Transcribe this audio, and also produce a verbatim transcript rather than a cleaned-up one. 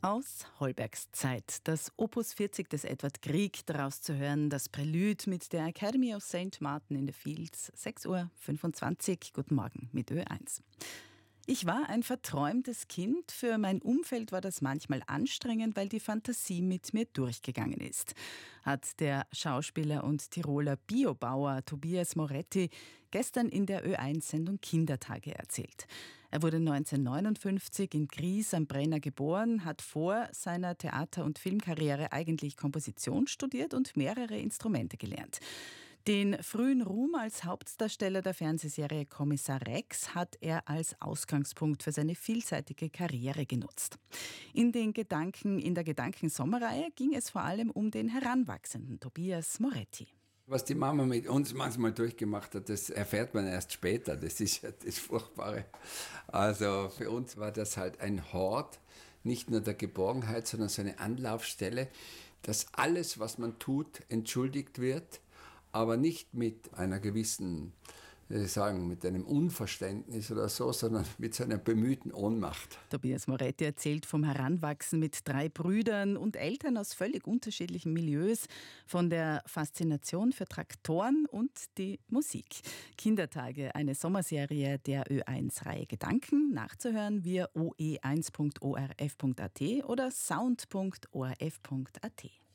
Aus Holbergs Zeit, das Opus vierzig des Edward Grieg, daraus zu hören, das Prälude mit der Academy of Saint Martin in the Fields, sechs Uhr fünfundzwanzig. Guten Morgen mit Ö eins. Ich war ein verträumtes Kind. Für mein Umfeld war das manchmal anstrengend, weil die Fantasie mit mir durchgegangen ist, hat der Schauspieler und Tiroler Biobauer Tobias Moretti gestern in der Ö eins-Sendung Kindertage erzählt. Er wurde neunzehnhundertneunundfünfzig in Gries am Brenner geboren, hat vor seiner Theater- und Filmkarriere eigentlich Komposition studiert und mehrere Instrumente gelernt. Den frühen Ruhm als Hauptdarsteller der Fernsehserie Kommissar Rex hat er als Ausgangspunkt für seine vielseitige Karriere genutzt. In den Gedanken, in der Gedankensommerreihe ging es vor allem um den heranwachsenden Tobias Moretti. Was die Mama mit uns manchmal durchgemacht hat, das erfährt man erst später. Das ist ja das Furchtbare. Also für uns war das halt ein Hort, nicht nur der Geborgenheit, sondern so eine Anlaufstelle, dass alles, was man tut, entschuldigt wird, aber nicht mit einer gewissen, wie soll ich sagen, mit einem Unverständnis oder so, sondern mit so einer bemühten Ohnmacht. Tobias Moretti erzählt vom Heranwachsen mit drei Brüdern und Eltern aus völlig unterschiedlichen Milieus, von der Faszination für Traktoren und die Musik. Kindertage, eine Sommerserie der Ö eins-Reihe Gedanken, nachzuhören via o e eins punkt o r f punkt a t oder sound punkt o r f punkt a t.